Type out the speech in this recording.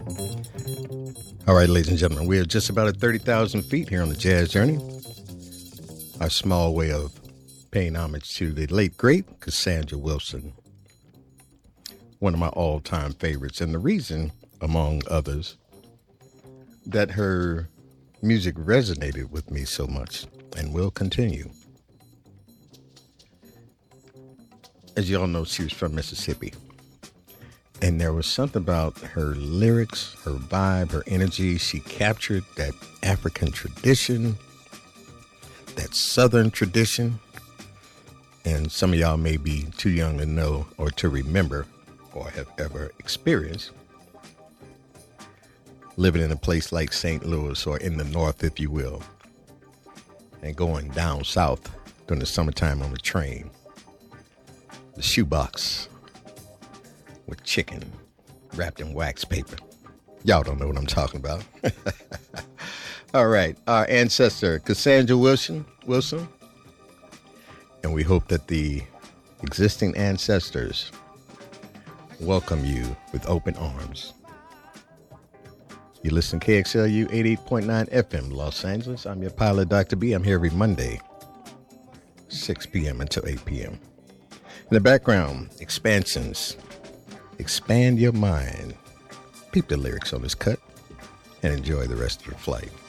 All right, ladies and gentlemen, we are just about at 30,000 feet here on the Jazz Journey. Our small way of paying homage to the late, great Cassandra Wilson. One of my all-time favorites. And the reason, among others, that her music resonated with me so much and will continue. As you all know, she was from Mississippi. And there was something about her lyrics, her vibe, her energy. She captured that African tradition, that Southern tradition. And some of y'all may be too young to know or to remember or have ever experienced living in a place like St. Louis or in the North, if you will, and going down south during the summertime on the train. The shoebox with chicken wrapped in wax paper. Y'all don't know what I'm talking about. All right. Our ancestor, Cassandra Wilson. And we hope that the existing ancestors welcome you with open arms. You listen to KXLU 88.9 FM, Los Angeles. I'm your pilot, Dr. B. I'm here every Monday, 6 p.m. until 8 p.m. In the background, Expansions. Expand your mind. Peep the lyrics on this cut and enjoy the rest of your flight.